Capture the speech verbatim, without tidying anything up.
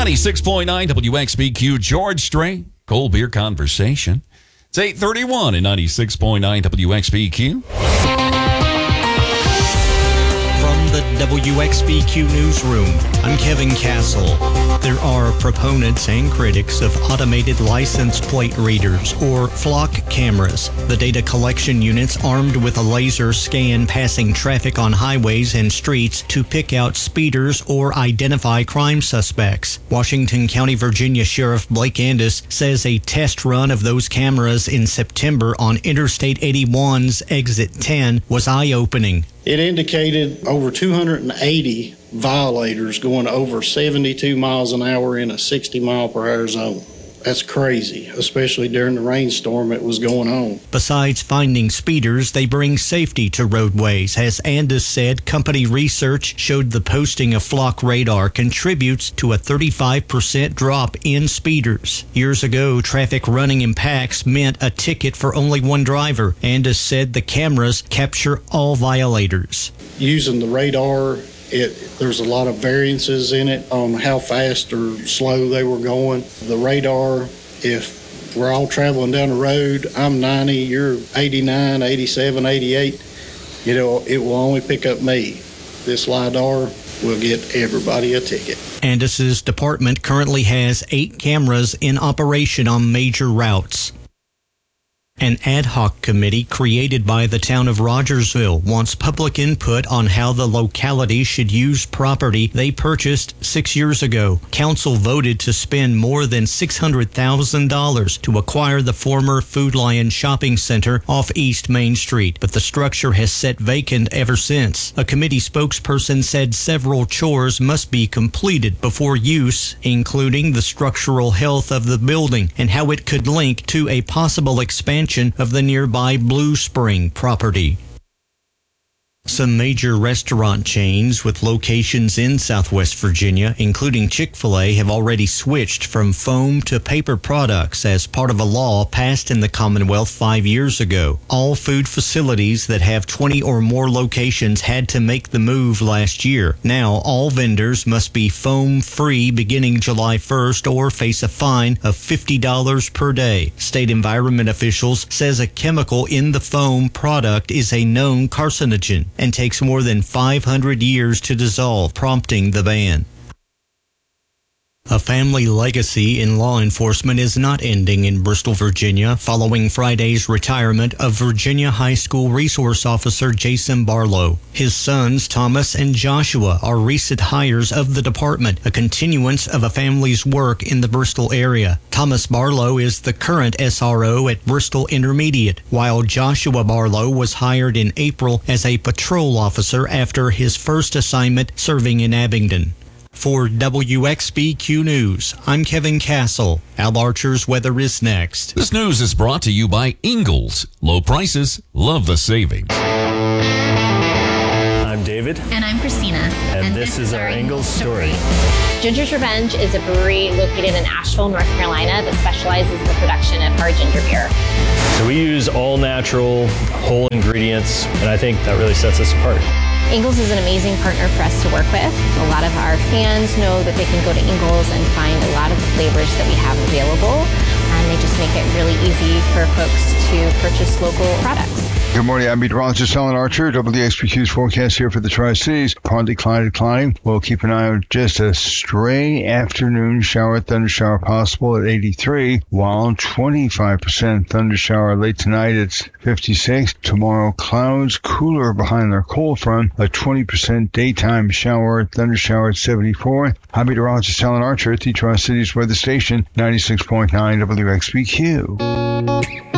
ninety-six point nine W X B Q, George Strait, Cold Beer Conversation. It's eight thirty-one at ninety-six point nine W X B Q. From the W X B Q Newsroom, I'm Kevin Castle. There are proponents and critics of automated license plate readers, or flock cameras, the data collection units armed with a laser scan passing traffic on highways and streets to pick out speeders or identify crime suspects. Washington County, Virginia Sheriff Blake Andis says a test run of those cameras in September on Interstate eighty-one's Exit ten was eye-opening. It indicated over two hundred eighty violators going over seventy-two miles an hour in a sixty mile per hour zone. That's crazy, especially during the rainstorm that was going on. Besides finding speeders, they bring safety to roadways. As Andis said, company research showed the posting of flock radar contributes to a thirty-five percent drop in speeders. Years ago, traffic running impacts meant a ticket for only one driver. Andis said the cameras capture all violators. Using the radar, It, there's a lot of variances in it on how fast or slow they were going. The radar, if we're all traveling down the road, I'm ninety, you're eighty-nine, eighty-seven, eighty-eight, you know, it will only pick up me. This LiDAR will get everybody a ticket. Andis's department currently has eight cameras in operation on major routes. An ad hoc committee created by the town of Rogersville wants public input on how the locality should use property they purchased six years ago. Council voted to spend more than six hundred thousand dollars to acquire the former Food Lion Shopping Center off East Main Street, but the structure has sat vacant ever since. A committee spokesperson said several chores must be completed before use, including the structural health of the building and how it could link to a possible expansion of the nearby Blue Spring property. Some major restaurant chains with locations in Southwest Virginia, including Chick-fil-A, have already switched from foam to paper products as part of a law passed in the Commonwealth five years ago. All food facilities that have twenty or more locations had to make the move last year. Now, all vendors must be foam-free beginning July first or face a fine of fifty dollars per day. State environment officials says a chemical in the foam product is a known carcinogen and takes more than five hundred years to dissolve, prompting the ban. A family legacy in law enforcement is not ending in Bristol, Virginia, following Friday's retirement of Virginia High School Resource Officer Jason Barlow. His sons, Thomas and Joshua, are recent hires of the department, a continuance of a family's work in the Bristol area. Thomas Barlow is the current S R O at Bristol Intermediate, while Joshua Barlow was hired in April as a patrol officer after his first assignment serving in Abingdon. For W X B Q News, I'm Kevin Castle. Al Archer's weather is next. This news is brought to you by Ingalls. Low prices, love the savings. I'm David. And I'm Christina. And, and this, this is our Ingalls story. Ginger's Revenge is a brewery located in Asheville, North Carolina that specializes in the production of hard ginger beer. So we use all natural, whole ingredients, and I think that really sets us apart. Ingalls is an amazing partner for us to work with. A lot of our fans know that they can go to Ingalls and find a lot of the flavors that we have available, and they just make it really easy for folks to purchase local products. Good morning, I'm meteorologist Alan Archer. W X B Q's forecast here for the Tri-Cities. Partly cloudy, declining. We'll keep an eye on just a stray afternoon shower, thunder shower possible at eighty-three, while twenty-five percent thunder shower late tonight. It's fifty-six. Tomorrow, clouds cooler behind their cold front. A twenty percent daytime shower, thunder shower at seventy-four. I'm meteorologist Alan Archer at the Tri-Cities Weather Station, ninety-six point nine W X B Q.